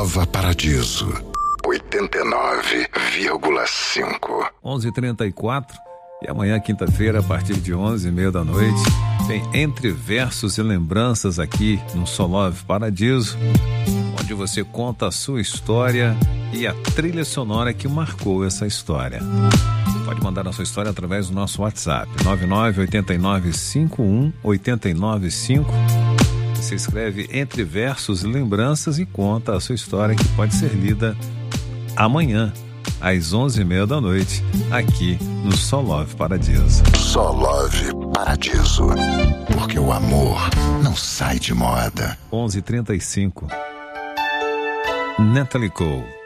Nova Paradiso 89,5. 11h34 e amanhã, quinta-feira, a partir de 11h30 da noite, tem Entre Versos e Lembranças aqui no Solove Paradiso, onde você conta a sua história e a trilha sonora que marcou essa história. Pode mandar a sua história através do nosso WhatsApp, 998951-895. Você escreve Entre Versos e Lembranças e conta a sua história, que pode ser lida amanhã, às 11h30 da noite, aqui no Solove Paradiso. Solove Paradiso, porque o amor não sai de moda. 11h35. Natalie Cole.